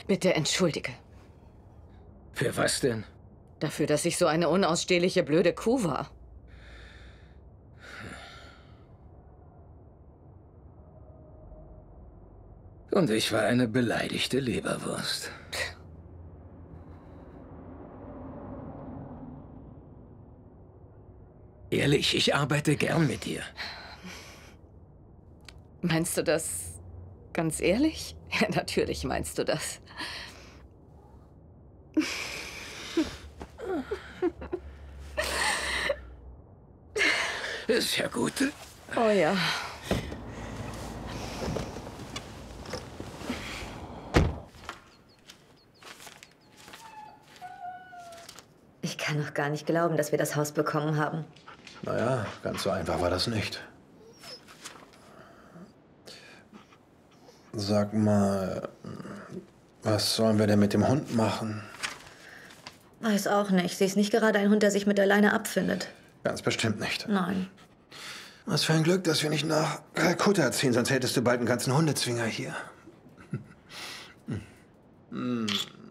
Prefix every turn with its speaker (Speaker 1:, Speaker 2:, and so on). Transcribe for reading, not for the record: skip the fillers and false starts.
Speaker 1: Bitte entschuldige.
Speaker 2: Für was denn?
Speaker 1: Dafür, dass ich so eine unausstehliche, blöde Kuh war.
Speaker 2: Und ich war eine beleidigte Leberwurst. Ehrlich, ich arbeite gern mit dir.
Speaker 1: Meinst du das ganz ehrlich? Ja, natürlich meinst du das.
Speaker 2: Ist ja gut.
Speaker 1: Oh ja.
Speaker 3: Ich kann noch gar nicht glauben, dass wir das Haus bekommen haben.
Speaker 4: Naja, ganz so einfach war das nicht. Sag mal, was sollen wir denn mit dem Hund machen?
Speaker 3: Weiß auch nicht. Sie ist nicht gerade ein Hund, der sich mit der Leine abfindet.
Speaker 4: Ganz bestimmt nicht.
Speaker 3: Nein.
Speaker 4: Was für ein Glück, dass wir nicht nach Kalkutta ziehen, sonst hättest du bald einen ganzen Hundezwinger hier.